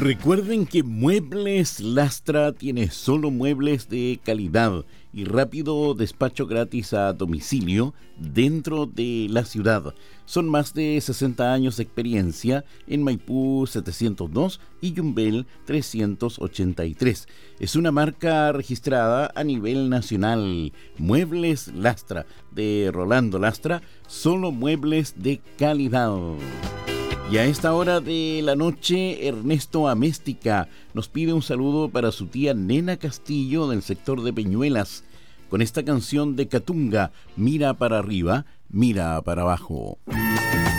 Recuerden que Muebles Lastra tiene solo muebles de calidad y rápido despacho gratis a domicilio dentro de la ciudad. Son más de 60 años de experiencia en Maipú 702 y Yumbel 383. Es una marca registrada a nivel nacional. Muebles Lastra, de Rolando Lastra, solo muebles de calidad. Y a esta hora de la noche, Ernesto Améstica nos pide un saludo para su tía Nena Castillo del sector de Peñuelas, con esta canción de Catunga, Mira para arriba, mira para abajo.